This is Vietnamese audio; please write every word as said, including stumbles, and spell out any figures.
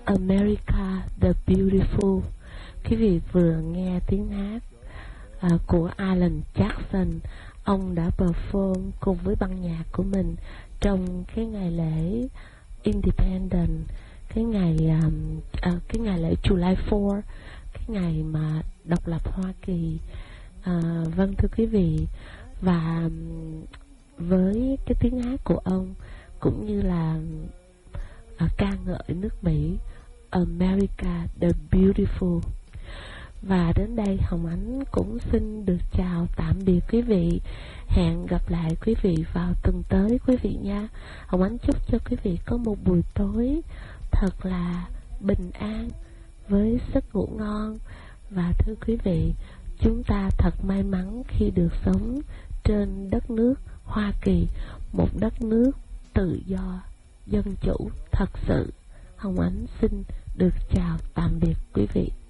America the Beautiful. Quý vị vừa nghe tiếng hát à, của Alan Jackson. Ông đã perform cùng với ban nhạc của mình trong cái ngày lễ Independence, cái ngày um, à, cái ngày lễ July fourth, cái ngày mà độc lập Hoa Kỳ. À, vâng thưa quý vị, và um, với cái tiếng hát của ông cũng như là à, ca ngợi nước Mỹ, America the Beautiful. Và đến đây Hồng Ánh cũng xin được chào tạm biệt quý vị. Hẹn gặp lại quý vị vào tuần tới quý vị nha. Hồng Ánh chúc cho quý vị có một buổi tối thật là bình an với giấc ngủ ngon. Và thưa quý vị, chúng ta thật may mắn khi được sống trên đất nước Hoa Kỳ, một đất nước tự do, dân chủ thật sự. Hồng Ánh xin được chào tạm biệt quý vị.